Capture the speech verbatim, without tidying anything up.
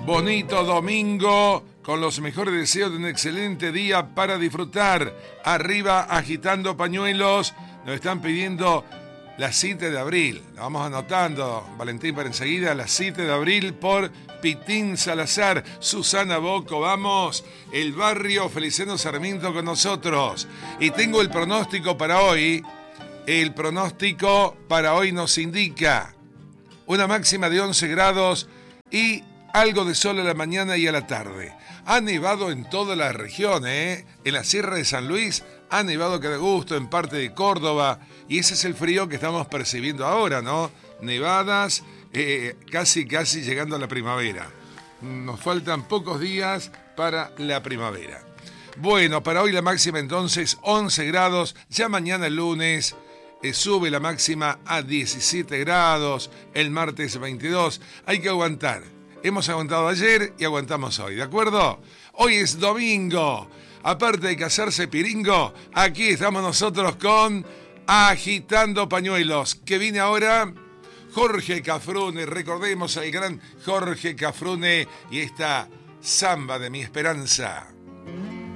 bonito domingo, con los mejores deseos de un excelente día para disfrutar. Arriba, agitando pañuelos, nos están pidiendo la siete de abril. La vamos anotando, Valentín, para enseguida. La siete de abril por Pitín Salazar. Susana Boco, vamos. El barrio Feliciano Sarmiento con nosotros. Y tengo el pronóstico para hoy. El pronóstico para hoy nos indica una máxima de once grados y algo de sol a la mañana y a la tarde. Ha nevado en toda la región, ¿eh? En la Sierra de San Luis ha nevado que da gusto, en parte de Córdoba, y ese es el frío que estamos percibiendo ahora, ¿no? Nevadas, eh, casi, casi llegando a la primavera. Nos faltan pocos días para la primavera. Bueno, para hoy la máxima entonces once grados, ya mañana el lunes eh, sube la máxima a diecisiete grados, el martes veintidós, hay que aguantar. Hemos aguantado ayer y aguantamos hoy, ¿de acuerdo? Hoy es domingo. Aparte de casarse piringo, aquí estamos nosotros con Agitando Pañuelos. Que viene ahora Jorge Cafrune. Recordemos al gran Jorge Cafrune y esta samba de mi esperanza.